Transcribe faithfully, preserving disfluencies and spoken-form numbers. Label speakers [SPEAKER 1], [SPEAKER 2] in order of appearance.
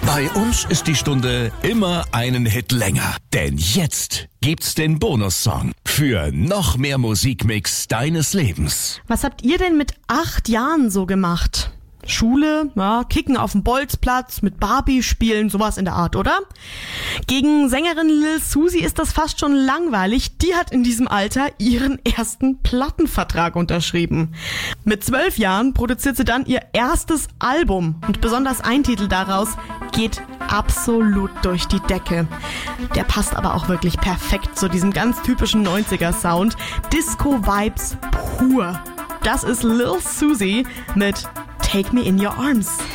[SPEAKER 1] Bei uns ist die Stunde immer einen Hit länger. Denn jetzt gibt's den Bonussong für noch mehr Musikmix deines Lebens.
[SPEAKER 2] Was habt ihr denn mit acht Jahren so gemacht? Schule, ja, Kicken auf dem Bolzplatz, mit Barbie spielen, sowas in der Art, oder? Gegen Sängerin Lil Susi ist das fast schon langweilig. Die hat in diesem Alter ihren ersten Plattenvertrag unterschrieben. Mit zwölf Jahren produziert sie dann ihr erstes Album. Und besonders ein Titel daraus geht absolut durch die Decke. Der passt aber auch wirklich perfekt zu diesem ganz typischen neunziger-Sound. Disco-Vibes pur. Das ist Lil Susi mit Take Me in Your Arms.